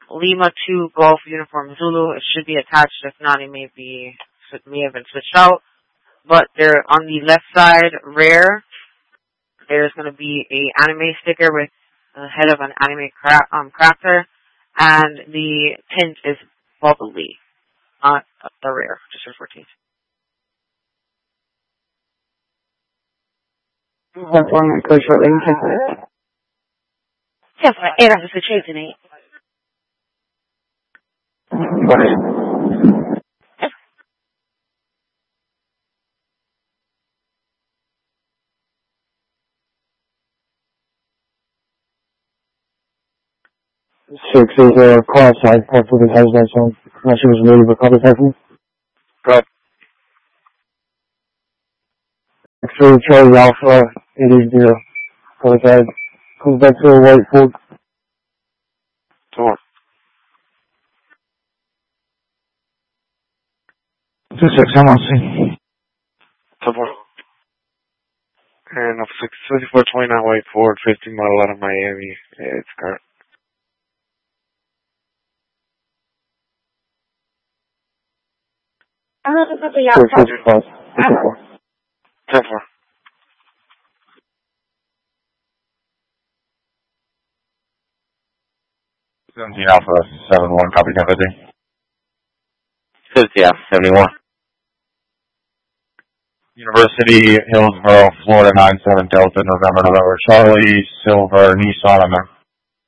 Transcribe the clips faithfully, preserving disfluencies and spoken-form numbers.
Lima two Golf Uniform Zulu. It should be attached. If not, it may be it may have been switched out. But they're on the left side rear. There's going to be a anime sticker with the head of an anime cra- um, crafter, and the tint is bubbly on the rear, just for fourteen. One one goes shortly. Yes, eight hours of chasing eight. Six is a car side part for the house that song. I'm not sure it was really a copy person. Good. X-ray Charlie Alpha, it is the color side. Comes back to a white Ford. Two. Two six, I'm on scene. Two four. And of six twenty four twenty nine white Ford, fifteen model out of Miami. Yeah, it's car. I'm going to put the Two six five. Two four. Ten four. seventeen Alpha, seven one, copy ten fifty. fifty Alpha, seventy-one. University, Hillsboro, Florida, nine seven Delta, November, November, Charlie, Silver, Nissan, on there.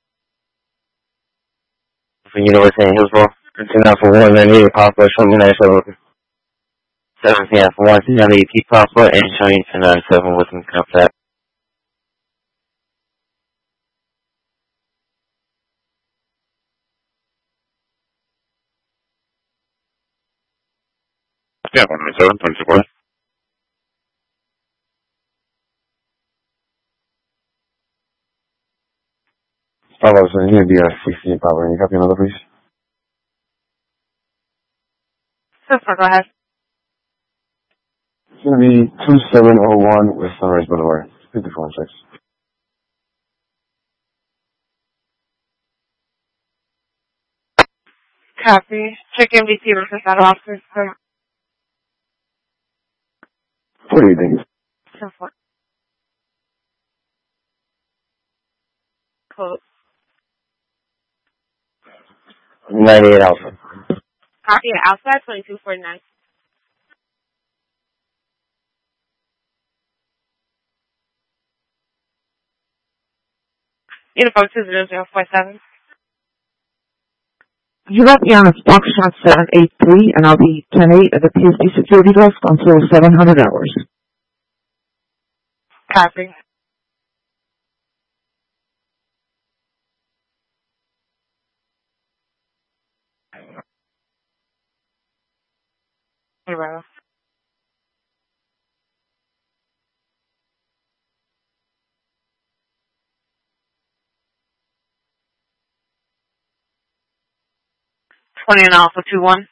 For University in Hillsboro, fifteen Alpha one, ninety-eight Papa, Charlie ninety-seven. seventeen Alpha one, ninety-eight Papa, and Charlie ninety-seven with some contact. Yeah, one ninety-seven, twenty-four. Fellows, I need to be a sixteen Papa. Can you copy another, please? So far, go ahead. It's going to be two seven oh one with Sunrise Boulevard. fifty-four and six. Copy. Check M D C versus that officer. What do you think? So far. Close. ninety-eight Alpha. Copy it outside, twenty-two forty-nine. Uniform two zero zero four seven. You got me on a Foxtrot seven eight three, and I'll be ten eight at the P S D security desk until seven hundred hours. Copy. Zero. Twenty and Alpha two one.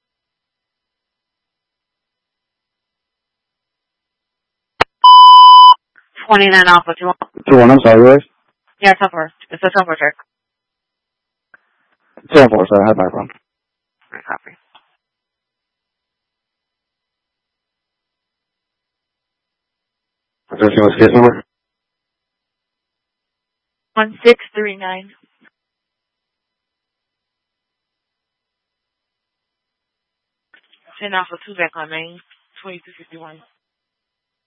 Twenty nine Alpha two one. Two one, I'm sorry, guys. Yeah, it's over. It's a silver trick. Ten four, sorry, I had my phone. Right, copy. What's your case number? One six three nine. Ten Alpha two back on main. Twenty two fifty one.